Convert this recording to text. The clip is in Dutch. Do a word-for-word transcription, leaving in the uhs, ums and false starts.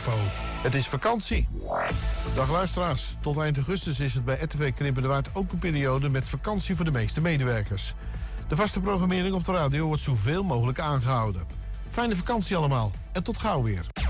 info. Het is vakantie. Dag luisteraars. Tot eind augustus is het bij R T V Knippen de Waard ook een periode met vakantie voor de meeste medewerkers. De vaste programmering op de radio wordt zoveel mogelijk aangehouden. Fijne vakantie allemaal en tot gauw weer.